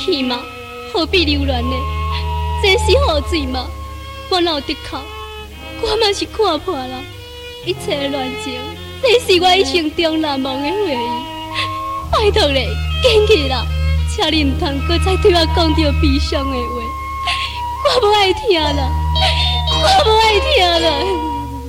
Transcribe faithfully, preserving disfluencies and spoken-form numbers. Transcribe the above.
去嘛，何必留恋呢？这是雨水嘛，我哪有得哭？我嘛是看破了，一切乱情，这是我一生中难忘的回忆。拜托咧，坚持啦，请你唔通搁再对我讲着悲伤的话，我不爱听啦，我不爱听啦。